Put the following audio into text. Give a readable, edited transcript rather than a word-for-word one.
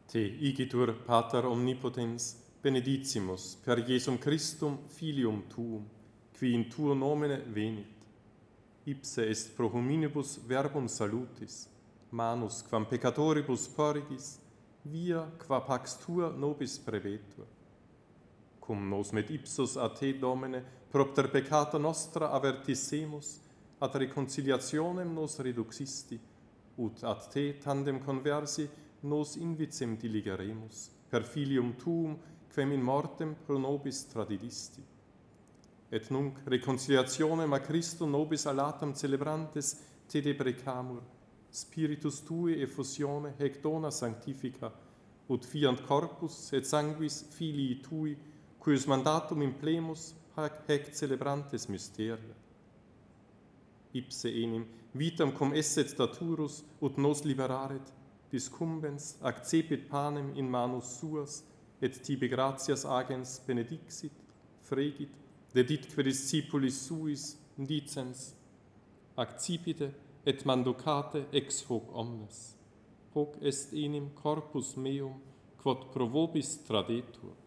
Te igitur Pater omnipotens, benedicimus per Jesum Christum filium tuum, qui in tuo nomine venit. Ipse est pro hominibus verbum salutis, manus quam peccatoribus porgis, via qua pax tua nobis prevetur. Cum nos met ipsus a te, Domine, propter peccata nostra avertissemus, ad reconciliationem nos reduxisti, ut ad te tandem conversi nos invicem diligeremus, per filium tuum, quem in mortem pro nobis tradidisti. Et nunc reconciliationem a Christo nobis alatam celebrantes te deprecamur, Spiritus tui effusione hec dona sanctifica, ut fiant corpus et sanguis filii tui, cuius mandatum implemus hec celebrantes mysteria. Ipse enim vitam cum esset daturus ut nos liberaret, discumbens accepit panem in manus suas, et tibi gratias agens benedixit, fregit, deditque discipulis suis dicens, accipite et mandocate ex hoc omnes. Hoc est enim corpus meum, quod pro vobis tradetur.